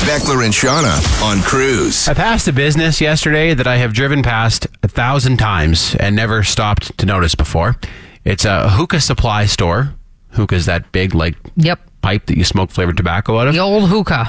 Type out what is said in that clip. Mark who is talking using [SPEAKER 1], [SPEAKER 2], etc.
[SPEAKER 1] Beckler and Shauna on Cruise.
[SPEAKER 2] I passed a business yesterday that I have driven past 1,000 times and never stopped to notice before. It's a hookah supply store. Hookah's that big,
[SPEAKER 3] Yep.
[SPEAKER 2] pipe that you smoke flavored tobacco out of.
[SPEAKER 3] The old hookah.